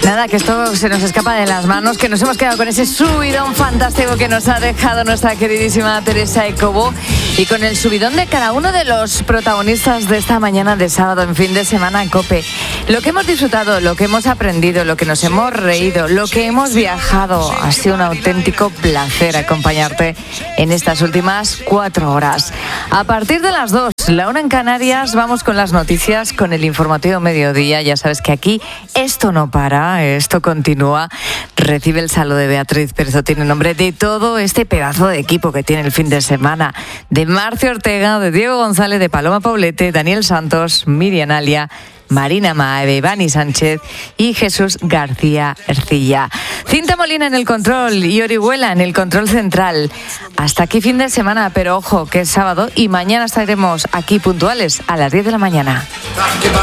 Nada, que esto se nos escapa de las manos, que nos hemos quedado con ese subidón fantástico que nos ha dejado nuestra queridísima Teresa Ecobo y con el subidón de cada uno de los protagonistas de esta mañana de sábado en fin de semana en COPE. Lo que hemos disfrutado, lo que hemos aprendido, lo que nos hemos reído, lo que hemos viajado, ha sido un auténtico placer acompañarte en estas últimas 4 horas. A partir de las 2, la 1 en Canarias, vamos con las noticias, con el informativo mediodía. Ya sabes que aquí esto no para, esto continúa. Recibe el saludo de Beatriz Pérez Otín en nombre de todo este pedazo de equipo que tiene el fin de semana. De Marcio Ortega, de Diego González, de Paloma Paulete, Daniel Santos, Miriam Alia, Marina Maeve, Ivani Sánchez y Jesús García Ercilla. Cinta Molina en el control y Orihuela en el control central. Hasta aquí fin de semana, pero ojo que es sábado y mañana estaremos aquí puntuales a las 10 de la mañana.